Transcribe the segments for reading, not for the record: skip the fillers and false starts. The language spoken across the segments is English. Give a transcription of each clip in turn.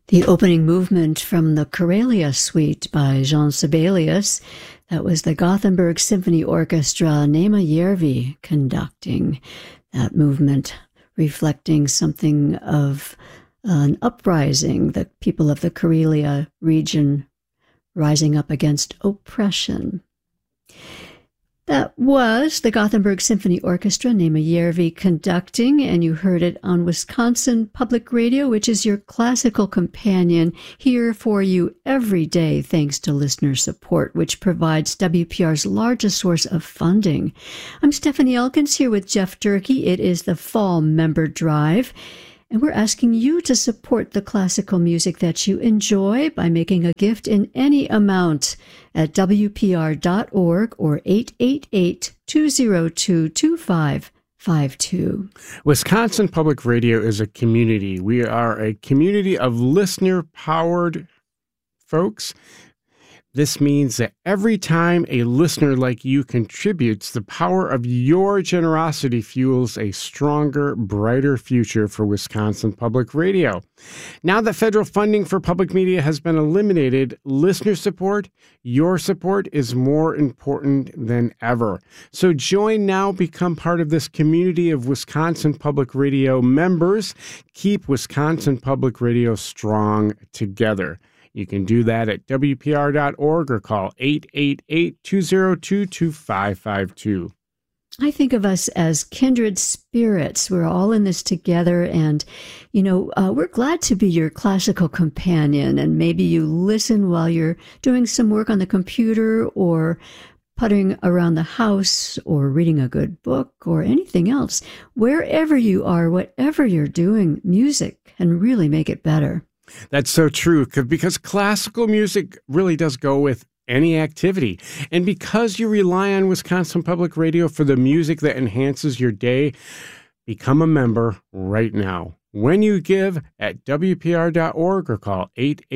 The opening movement from the Karelia Suite by Jean Sibelius, that was the Gothenburg Symphony Orchestra, Nema Järvi conducting that movement, reflecting something of an uprising, the people of the Karelia region rising up against oppression. That was the Gothenburg Symphony Orchestra, Nema Järvi conducting, and you heard it on Wisconsin Public Radio, which is your classical companion, here for you every day, thanks to listener support, which provides WPR's largest source of funding. I'm Stephanie Elkins here with Jeff Durkee. It is the Fall Member Drive, and we're asking you to support the classical music that you enjoy by making a gift in any amount at WPR.org or 888-202-2552. Wisconsin Public Radio is a community. We are a community of listener-powered folks. This means that every time a listener like you contributes, the power of your generosity fuels a stronger, brighter future for Wisconsin Public Radio. Now that federal funding for public media has been eliminated, listener support, your support, is more important than ever. So join now, become part of this community of Wisconsin Public Radio members. Keep Wisconsin Public Radio strong together. You can do that at WPR.org or call 888-202-2552. I think of us as kindred spirits. We're all in this together, and, we're glad to be your classical companion, and maybe you listen while you're doing some work on the computer or puttering around the house or reading a good book or anything else. Wherever you are, whatever you're doing, music can really make it better. That's so true, because classical music really does go with any activity. And because you rely on Wisconsin Public Radio for the music that enhances your day, become a member right now. When you give at WPR.org or call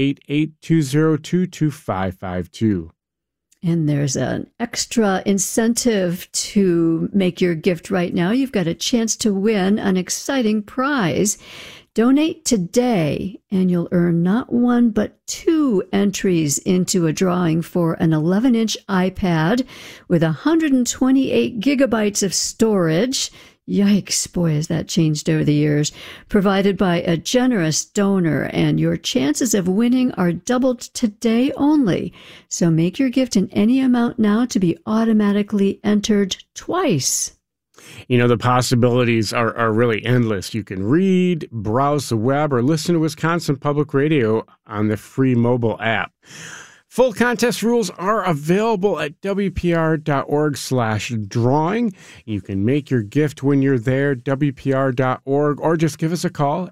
888-202-2552. And there's an extra incentive to make your gift right now. You've got a chance to win an exciting prize. Donate today, and you'll earn not one, but 2 entries into a drawing for an 11-inch iPad with 128 gigabytes of storage. Yikes, boy, has that changed over the years. Provided by a generous donor, and your chances of winning are doubled today only. So make your gift in any amount now to be automatically entered twice. The possibilities are really endless. You can read, browse the web, or listen to Wisconsin Public Radio on the free mobile app. Full contest rules are available at WPR.org/drawing. You can make your gift when you're there, WPR.org, or just give us a call,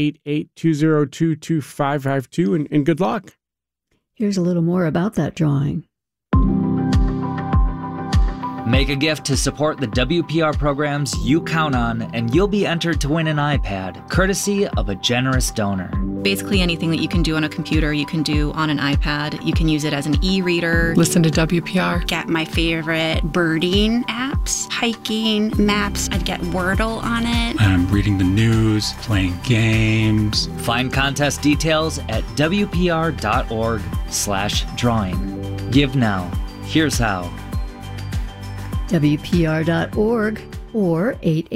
888-202-2552, and good luck. Here's a little more about that drawing. Make a gift to support the WPR programs you count on, and you'll be entered to win an iPad, courtesy of a generous donor. Basically anything that you can do on a computer, you can do on an iPad. You can use it as an e-reader. Listen to WPR. Get my favorite birding apps, hiking, maps. I'd get Wordle on it. I'm reading the news, playing games. Find contest details at WPR.org/drawing. Give now. Here's how. WPR.org or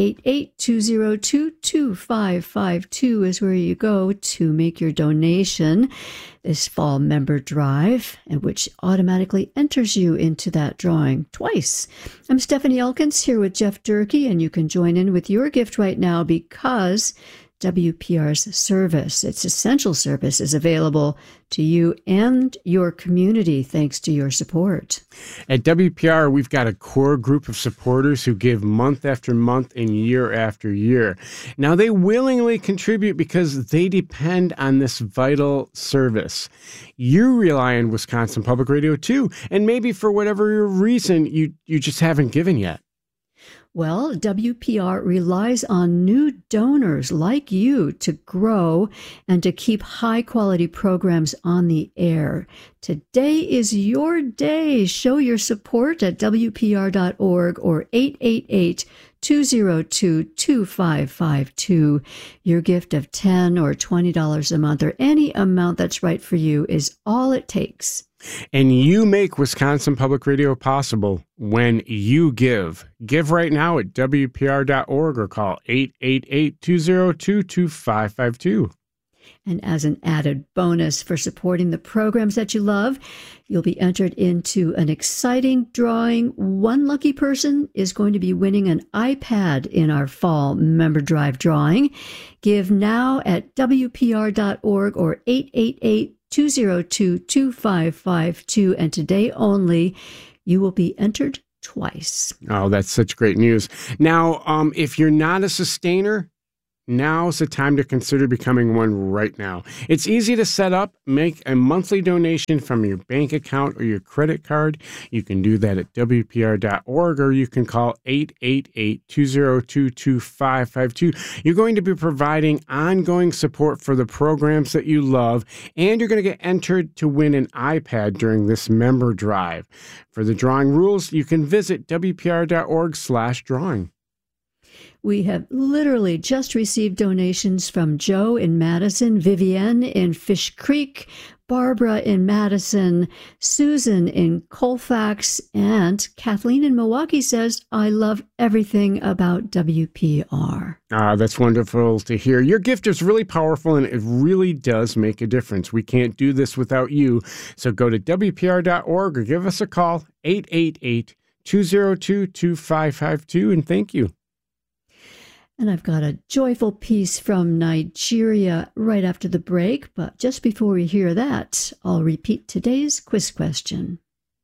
888-202-2552 is where you go to make your donation this fall member drive, and which automatically enters you into that drawing twice. I'm Stephanie Elkins here with Jeff Durkee, and you can join in with your gift right now because WPR's service, its essential service, is available to you and your community thanks to your support. At WPR, we've got a core group of supporters who give month after month and year after year. Now, they willingly contribute because they depend on this vital service. You rely on Wisconsin Public Radio too, and maybe for whatever reason, you just haven't given yet. Well, WPR relies on new donors like you to grow and to keep high-quality programs on the air. Today is your day. Show your support at WPR.org or 202-2552. Your gift of $10 or $20 a month or any amount that's right for you is all it takes. And you make Wisconsin Public Radio possible when you give. Give right now at WPR.org or call 888-202-2552. And as an added bonus for supporting the programs that you love, you'll be entered into an exciting drawing. One lucky person is going to be winning an iPad in our fall member drive drawing. Give now at WPR.org or 888-202-2552. And today only, you will be entered twice. Oh, that's such great news. Now, if you're not a sustainer, now's the time to consider becoming one right now. It's easy to set up. Make a monthly donation from your bank account or your credit card. You can do that at WPR.org or you can call 888-202-2552. You're going to be providing ongoing support for the programs that you love, and you're going to get entered to win an iPad during this member drive. For the drawing rules, you can visit WPR.org/drawing. We have literally just received donations from Joe in Madison, Vivienne in Fish Creek, Barbara in Madison, Susan in Colfax, and Kathleen in Milwaukee says, I love everything about WPR. That's wonderful to hear. Your gift is really powerful, and it really does make a difference. We can't do this without you. So go to WPR.org or give us a call, 888-202-2552, and thank you. And I've got a joyful piece from Nigeria right after the break, but just before we hear that, I'll repeat today's quiz question.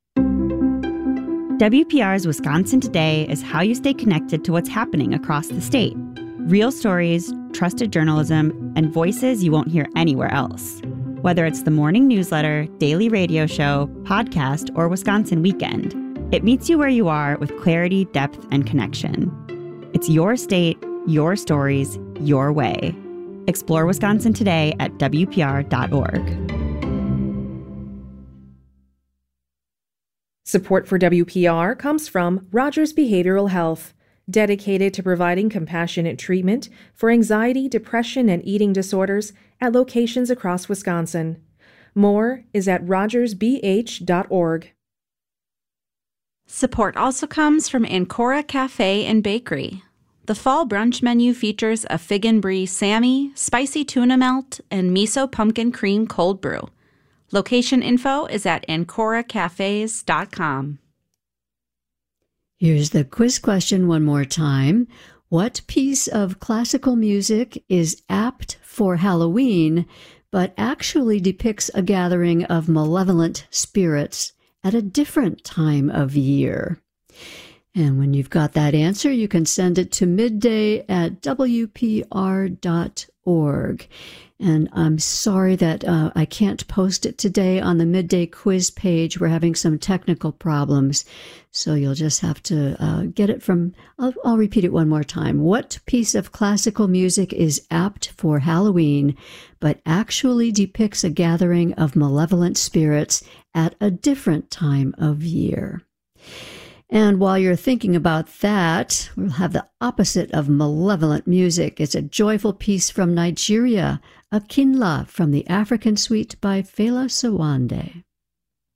WPR's Wisconsin Today is how you stay connected to what's happening across the state. Real stories, trusted journalism, and voices you won't hear anywhere else. Whether it's the morning newsletter, daily radio show, podcast, or Wisconsin Weekend, it meets you where you are with clarity, depth, and connection. It's your state, your stories, your way. Explore Wisconsin today at WPR.org. Support for WPR comes from Rogers Behavioral Health, dedicated to providing compassionate treatment for anxiety, depression, and eating disorders at locations across Wisconsin. More is at rogersbh.org. Support also comes from Ancora Cafe and Bakery. The fall brunch menu features a fig and brie Sammy, spicy tuna melt, and miso pumpkin cream cold brew. Location info is at ancoracafes.com. Here's the quiz question one more time. What piece of classical music is apt for Halloween, but actually depicts a gathering of malevolent spirits at a different time of year? And when you've got that answer, you can send it to midday@wpr.org. And I'm sorry that I can't post it today on the Midday Quiz page. We're having some technical problems, so you'll just have to get it from, I'll repeat it one more time. What piece of classical music is apt for Halloween, but actually depicts a gathering of malevolent spirits at a different time of year? And while you're thinking about that, we'll have the opposite of malevolent music. It's a joyful piece from Nigeria, Akinla, from the African Suite by Fela Sowande.